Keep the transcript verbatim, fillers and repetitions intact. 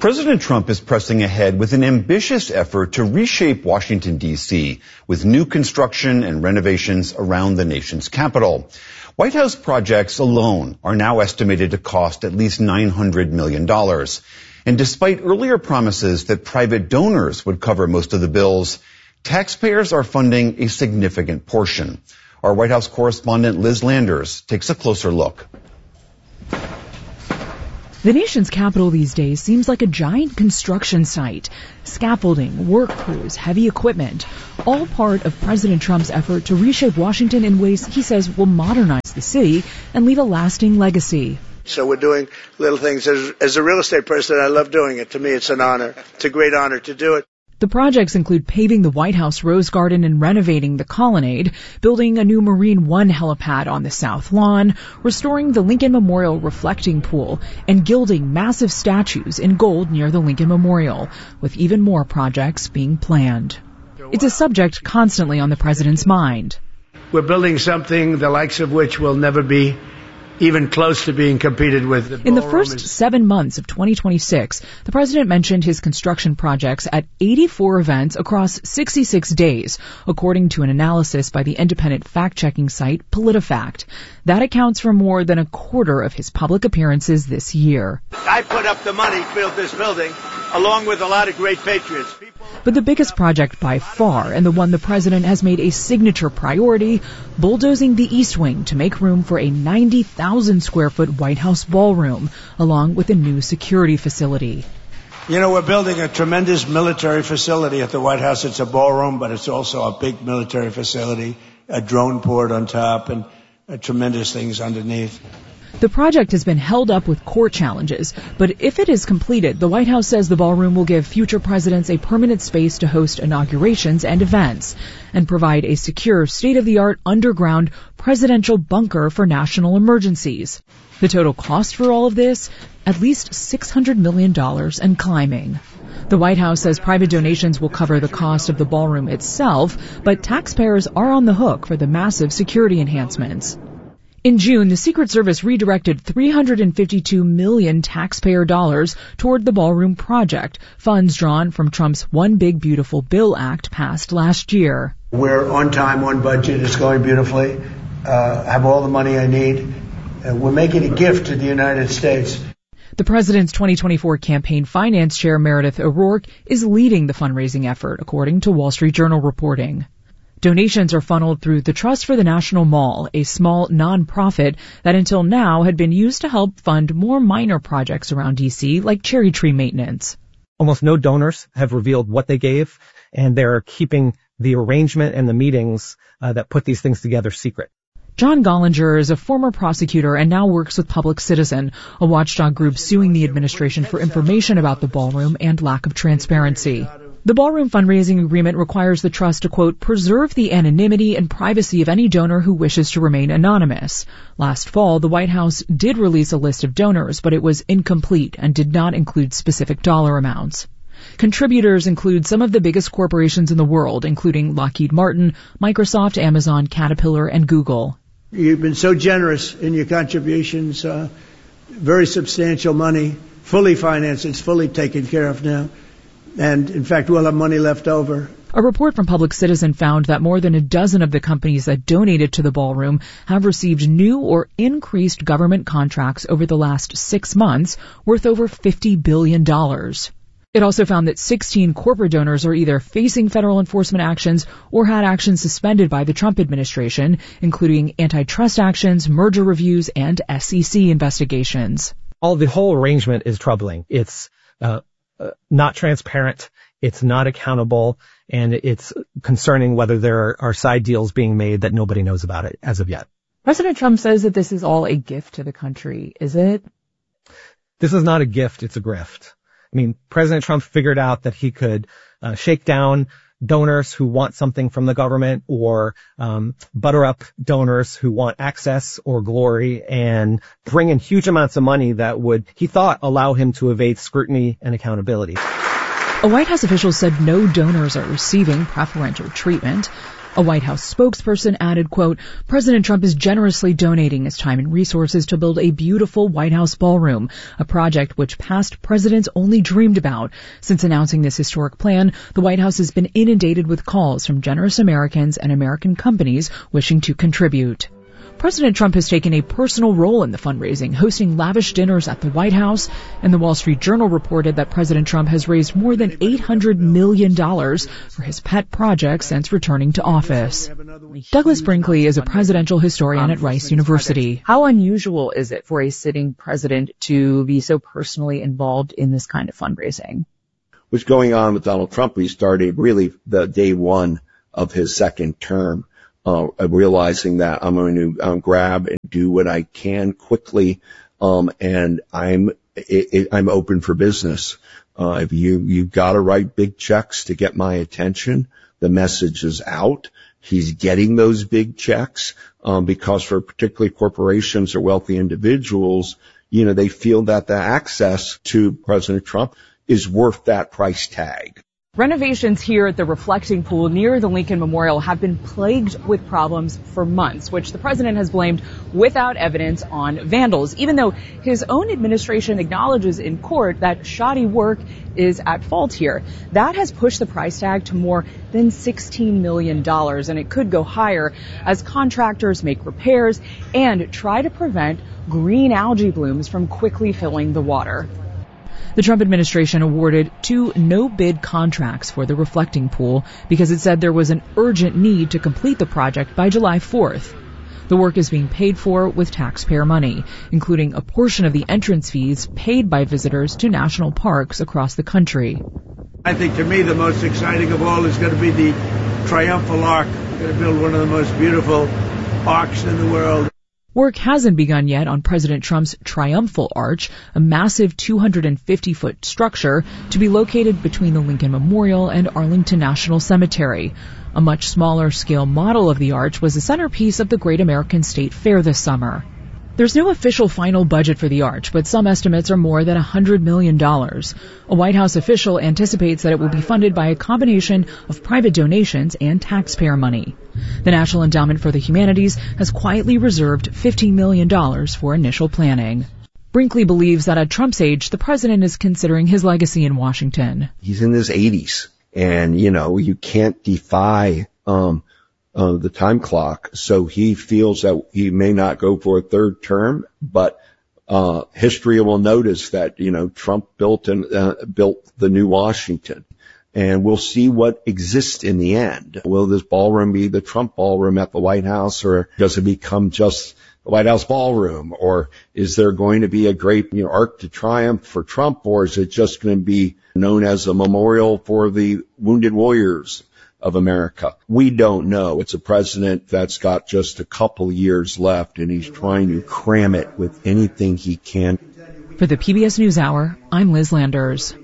President Trump is pressing ahead with an ambitious effort to reshape Washington, D C, with new construction and renovations around the nation's capital. White House projects alone are now estimated to cost at least nine hundred million dollars. And despite earlier promises that private donors would cover most of the bills, taxpayers are funding a significant portion. Our White House correspondent Liz Landers takes a closer look. The nation's capital these days seems like a giant construction site. Scaffolding, work crews, heavy equipment, all part of President Trump's effort to reshape Washington in ways he says will modernize the city and leave a lasting legacy. So we're doing little things. As, as a real estate person, I love doing it. To me, it's an honor. It's a great honor to do it. The projects include paving the White House Rose Garden and renovating the Colonnade, building a new Marine One helipad on the South Lawn, restoring the Lincoln Memorial reflecting pool, and gilding massive statues in gold near the Lincoln Memorial, with even more projects being planned. It's a subject constantly on the president's mind. We're building something the likes of which will never be even close to being competed with. The In the first is- seven months of twenty twenty-six, the president mentioned his construction projects at eighty-four events across sixty-six days, according to an analysis by the independent fact-checking site PolitiFact. That accounts for more than a quarter of his public appearances this year. I put up the money to build this building, along with a lot of great patriots. People- But the biggest project by far, and the one the president has made a signature priority, bulldozing the East Wing to make room for a ninety thousand square foot White House ballroom, along with a new security facility. You know, we're building a tremendous military facility at the White House. It's a ballroom, but it's also a big military facility, a drone port on top, and uh, tremendous things underneath. The project has been held up with court challenges, but if it is completed, the White House says the ballroom will give future presidents a permanent space to host inaugurations and events, and provide a secure, state-of-the-art underground presidential bunker for national emergencies. The total cost for all of this? At least six hundred million dollars and climbing. The White House says private donations will cover the cost of the ballroom itself, but taxpayers are on the hook for the massive security enhancements. In June, the Secret Service redirected three hundred fifty-two million taxpayer dollars toward the ballroom project, funds drawn from Trump's One Big Beautiful Bill Act passed last year. We're on time, on budget. It's going beautifully. Uh, have all the money I need. Uh, we're making a gift to the United States. The president's twenty twenty-four campaign finance chair, Meredith O'Rourke, is leading the fundraising effort, according to Wall Street Journal reporting. Donations are funneled through the Trust for the National Mall, a small nonprofit that until now had been used to help fund more minor projects around D C, like cherry tree maintenance. Almost no donors have revealed what they gave, and they're keeping the arrangement and the meetings uh, that put these things together secret. John Gollinger is a former prosecutor and now works with Public Citizen, a watchdog group suing the administration for information about the ballroom and lack of transparency. The ballroom fundraising agreement requires the trust to, quote, preserve the anonymity and privacy of any donor who wishes to remain anonymous. Last fall, the White House did release a list of donors, but it was incomplete and did not include specific dollar amounts. Contributors include some of the biggest corporations in the world, including Lockheed Martin, Microsoft, Amazon, Caterpillar, and Google. You've been so generous in your contributions, uh, very substantial money, fully financed. It's fully taken care of now. And, in fact, we'll have money left over. A report from Public Citizen found that more than a dozen of the companies that donated to the ballroom have received new or increased government contracts over the last six months, worth over fifty billion dollars. It also found that sixteen corporate donors are either facing federal enforcement actions or had actions suspended by the Trump administration, including antitrust actions, merger reviews, and S E C investigations. All the whole arrangement is troubling. It's uh, uh, not transparent. It's not accountable, and it's concerning whether there are side deals being made that nobody knows about it as of yet. President Trump says that this is all a gift to the country. Is it? This is not a gift. It's a grift. I mean, President Trump figured out that he could uh, shake down donors who want something from the government or um, butter up donors who want access or glory and bring in huge amounts of money that would, he thought, allow him to evade scrutiny and accountability. A White House official said no donors are receiving preferential treatment. A White House spokesperson added, quote, President Trump is generously donating his time and resources to build a beautiful White House ballroom, a project which past presidents only dreamed about. Since announcing this historic plan, the White House has been inundated with calls from generous Americans and American companies wishing to contribute. President Trump has taken a personal role in the fundraising, hosting lavish dinners at the White House, and the Wall Street Journal reported that President Trump has raised more than eight hundred million dollars for his pet projects since returning to office. Douglas Brinkley is a presidential historian at Rice University. How unusual is it for a sitting president to be so personally involved in this kind of fundraising? What's going on with Donald Trump? We started really the day one of his second term. Uh, realizing that I'm going to um, grab and do what I can quickly, um, and I'm it, it, I'm open for business. Uh, if you you've got to write big checks to get my attention, the message is out. He's getting those big checks um, because for particularly corporations or wealthy individuals, you know, they feel that the access to President Trump is worth that price tag. Renovations here at the reflecting pool near the Lincoln Memorial have been plagued with problems for months, which the president has blamed without evidence on vandals, even though his own administration acknowledges in court that shoddy work is at fault here. That has pushed the price tag to more than sixteen million dollars, and it could go higher as contractors make repairs and try to prevent green algae blooms from quickly filling the water. The Trump administration awarded two no-bid contracts for the reflecting pool because it said there was an urgent need to complete the project by July fourth. The work is being paid for with taxpayer money, including a portion of the entrance fees paid by visitors to national parks across the country. I think to me the most exciting of all is going to be the Triumphal Arch. We're going to build one of the most beautiful arcs in the world. Work hasn't begun yet on President Trump's Triumphal Arch, a massive two hundred fifty foot structure to be located between the Lincoln Memorial and Arlington National Cemetery. A much smaller scale model of the arch was the centerpiece of the Great American State Fair this summer. There's no official final budget for the arch, but some estimates are more than one hundred million dollars. A White House official anticipates that it will be funded by a combination of private donations and taxpayer money. The National Endowment for the Humanities has quietly reserved fifteen million dollars for initial planning. Brinkley believes that at Trump's age, the president is considering his legacy in Washington. He's in his eighties, and, you know, you can't defy um Uh, the time clock. So he feels that he may not go for a third term, but uh history will notice that, you know, Trump built and uh, built the new Washington. And we'll see what exists in the end. Will this ballroom be the Trump ballroom at the White House, or does it become just the White House ballroom? Or is there going to be a great, you know, Arc de Triomphe for Trump, or is it just going to be known as a memorial for the wounded warriors of America? We don't know. It's a president that's got just a couple years left, and he's trying to cram it with anything he can. For the P B S NewsHour, I'm Liz Landers.